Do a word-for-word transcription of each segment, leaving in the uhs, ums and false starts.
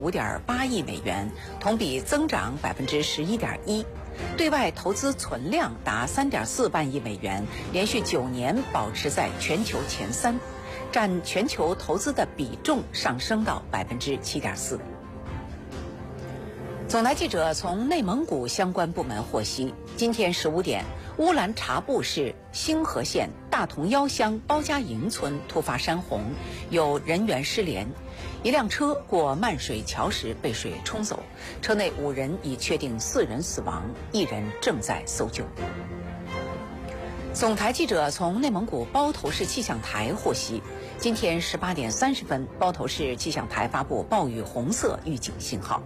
五点八亿美元，同比增长百分之十一点一。对外投资存量达三点四万亿美元，连续九年保持在全球前三，占全球投资的比重上升到百分之七点四。总台记者从内蒙古相关部门获悉，今天十五点，乌兰察布市星河县大同腰乡包家营村突发山洪，有人员失联。一辆车过漫水桥时被水冲走，车内五人已确定四人死亡，一人正在搜救。总台记者从内蒙古包头市气象台获悉，今天十八点三十分，包头市气象台发布暴雨红色预警信号。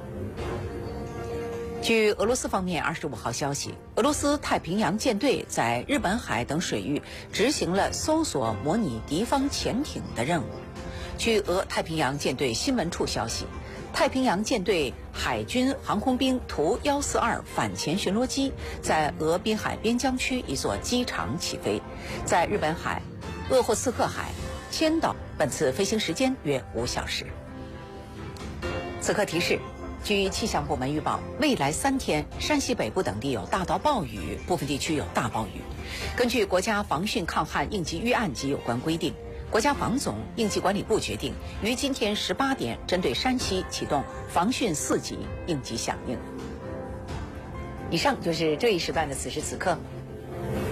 据俄罗斯方面二十五号消息，俄罗斯太平洋舰队在日本海等水域执行了搜索模拟敌方潜艇的任务。据俄太平洋舰队新闻处消息，太平洋舰队海军航空兵图一四二反潜巡逻机在俄滨海边疆区一座机场起飞，在日本海、鄂霍次克海、千岛，本次飞行时间约五小时。此刻提示，据气象部门预报，未来三天，山西北部等地有大到暴雨，部分地区有大暴雨。根据国家防汛抗旱应急预案及有关规定，国家防总、应急管理部决定于今天十八点，针对山西启动防汛四级应急响应。以上就是这一时段的此时此刻。